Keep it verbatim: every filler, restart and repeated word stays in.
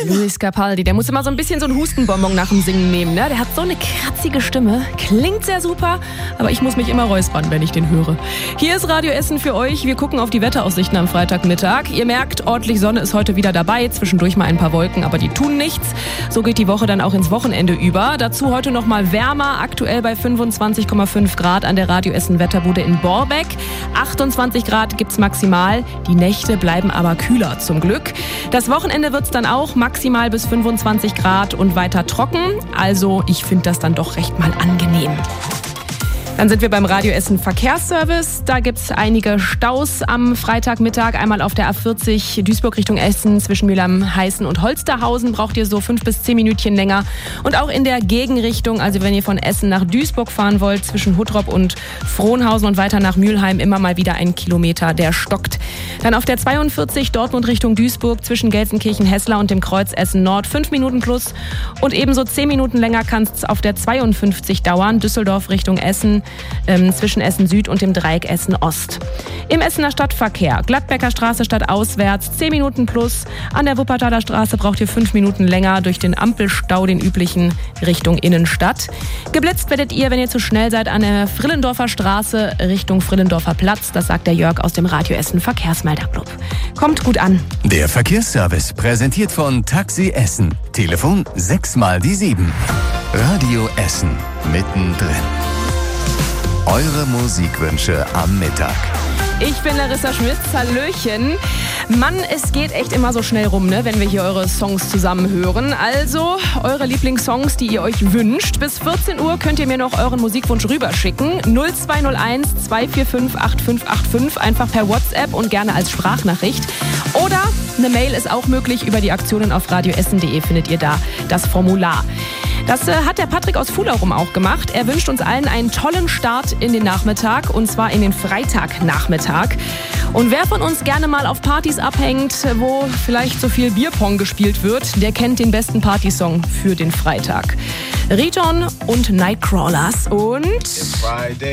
Luis Capaldi, der muss immer so ein bisschen so einen Hustenbonbon nach dem Singen nehmen, ne? Der hat so eine kratzige Stimme, klingt sehr super, aber ich muss mich immer räuspern, wenn ich den höre. Hier ist Radio Essen für euch. Wir gucken auf die Wetteraussichten am Freitagmittag. Ihr merkt, ordentlich Sonne ist heute wieder dabei, zwischendurch mal ein paar Wolken, aber die tun nichts. So geht die Woche dann auch ins Wochenende über. Dazu heute noch mal wärmer, aktuell bei fünfundzwanzig Komma fünf Grad an der Radio Essen Wetterbude in Borbeck. achtundzwanzig Grad gibt's maximal. Die Nächte bleiben aber kühler zum Glück. Das Wochenende wird's dann auch maximal bis fünfundzwanzig Grad und weiter trocken. Also ich finde das dann doch recht mal angenehm. Dann sind wir beim Radio Essen Verkehrsservice. Da gibt's einige Staus am Freitagmittag. Einmal auf der A vierzig Duisburg Richtung Essen zwischen Mülheim-Heißen und Holsterhausen braucht ihr so fünf bis zehn Minütchen länger. Und auch in der Gegenrichtung, also wenn ihr von Essen nach Duisburg fahren wollt, zwischen Huttrop und Frohnhausen und weiter nach Mülheim immer mal wieder ein Kilometer, der stockt. Dann auf der zweiundvierzig Dortmund Richtung Duisburg zwischen Gelsenkirchen-Hessler und dem Kreuz Essen Nord fünf Minuten plus. Und ebenso zehn Minuten länger kann es auf der zweiundfünfzig dauern, Düsseldorf Richtung Essen. Ähm, zwischen Essen Süd und dem Dreieck Essen Ost. Im Essener Stadtverkehr, Gladbecker Straße stadtauswärts, zehn Minuten plus. An der Wuppertaler Straße braucht ihr fünf Minuten länger durch den Ampelstau, den üblichen, Richtung Innenstadt. Geblitzt werdet ihr, wenn ihr zu schnell seid, an der Frillendorfer Straße Richtung Frillendorfer Platz. Das sagt der Jörg aus dem Radio Essen Verkehrsmelderclub. Kommt gut an. Der Verkehrsservice präsentiert von Taxi Essen. Telefon sechs mal die sieben. Radio Essen mittendrin. Eure Musikwünsche am Mittag. Ich bin Larissa Schmitz, hallöchen. Mann, es geht echt immer so schnell rum, ne, wenn wir hier eure Songs zusammen hören. Also, eure Lieblingssongs, die ihr euch wünscht. Bis vierzehn Uhr könnt ihr mir noch euren Musikwunsch rüberschicken. null zwei null eins zwei vier fünf acht fünf acht fünf, einfach per WhatsApp und gerne als Sprachnachricht. Oder eine Mail ist auch möglich. Über die Aktionen auf radioessen punkt de findet ihr da das Formular. Das äh, hat der Patrick aus Fuhlerum auch gemacht. Er wünscht uns allen einen tollen Start in den Nachmittag, und zwar in den Freitagnachmittag. Und wer von uns gerne mal auf Partys abhängt, wo vielleicht so viel Bierpong gespielt wird, der kennt den besten Partysong für den Freitag. Riton und Nightcrawlers und...